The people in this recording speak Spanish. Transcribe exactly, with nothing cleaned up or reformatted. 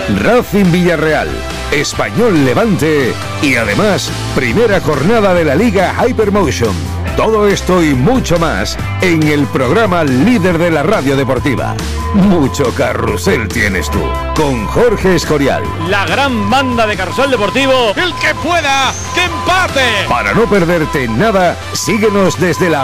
Racing Villarreal, Español Levante y además primera jornada de la Liga Hypermotion. Todo esto y mucho más en el programa líder de la radio deportiva. Mucho carrusel tienes tú, con Jorge Escorial. La gran banda de Carrusel Deportivo. El que pueda, que empate. Para no perderte nada, síguenos desde la